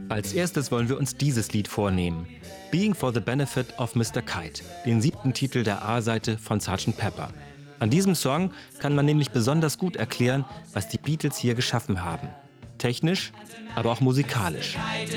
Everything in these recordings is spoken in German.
Als erstes wollen wir uns dieses Lied vornehmen. Being for the Benefit of Mr. Kite, den 7. Titel der A-Seite von Sgt. Pepper. An diesem Song kann man nämlich besonders gut erklären, was die Beatles hier geschaffen haben. Technisch, aber auch musikalisch.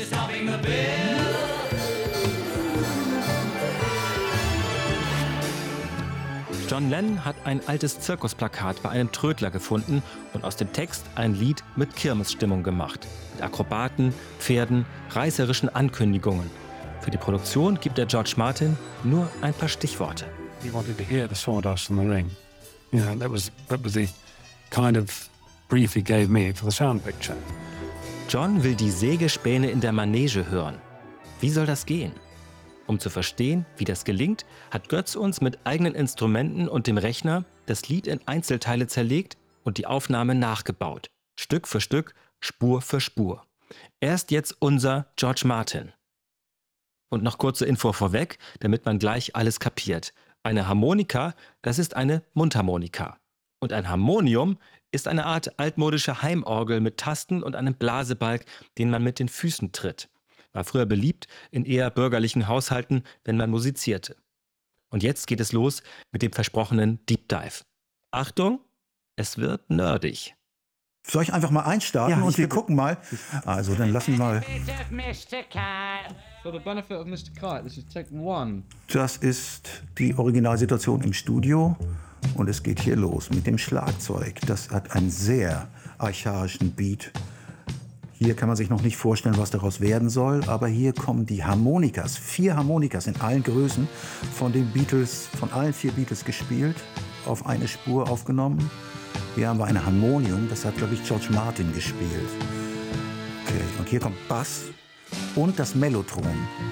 John Lennon hat ein altes Zirkusplakat bei einem Trödler gefunden und aus dem Text ein Lied mit Kirmesstimmung gemacht. Mit Akrobaten, Pferden, reißerischen Ankündigungen. Für die Produktion gibt der George Martin nur ein paar Stichworte. He wanted to hear the sawdust on the ring. You know, that was the kind of brief he gave me for the sound picture. John will die Sägespäne in der Manege hören. Wie soll das gehen? Um zu verstehen, wie das gelingt, hat Götz uns mit eigenen Instrumenten und dem Rechner das Lied in Einzelteile zerlegt und die Aufnahme nachgebaut. Stück für Stück, Spur für Spur. Erst jetzt unser George Martin. Und noch kurze Info vorweg, damit man gleich alles kapiert. Eine Harmonika, das ist eine Mundharmonika. Und ein Harmonium ist eine Art altmodische Heimorgel mit Tasten und einem Blasebalg, den man mit den Füßen tritt. War früher beliebt in eher bürgerlichen Haushalten, wenn man musizierte. Und jetzt geht es los mit dem versprochenen Deep Dive. Achtung, es wird nerdig. Soll ich einfach mal einstarten und wir gucken mal? Also, dann lassen wir mal. For the benefit of Mr. Kite, this is take 1. Das ist die Originalsituation im Studio und es geht hier los mit dem Schlagzeug. Das hat einen sehr archaischen Beat. Hier kann man sich noch nicht vorstellen, was daraus werden soll, aber hier kommen die Harmonikas, 4 Harmonikas in allen Größen von den Beatles, von allen 4 Beatles gespielt, auf eine Spur aufgenommen. Hier haben wir ein Harmonium, das hat, glaube ich, George Martin gespielt. Okay, und hier kommt Bass und das Mellotron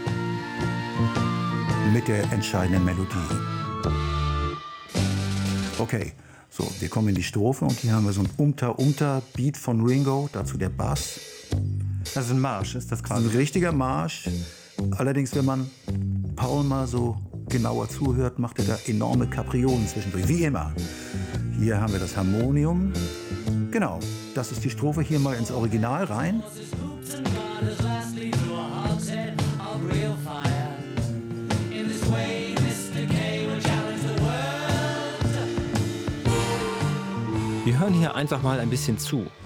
mit der entscheidenden Melodie. Okay, so, wir kommen in die Strophe und hier haben wir so ein Umta-Umta-Beat von Ringo, dazu der Bass. Das ist ein Marsch, ist das Das quasi? ist ein richtiger Marsch. Allerdings, wenn man Paul mal so genauer zuhört, macht er da enorme Kapriolen zwischendurch, wie immer. Hier haben wir das Harmonium. Genau, das ist die Strophe, hier mal ins Original rein. Wir hören hier einfach mal ein bisschen zu.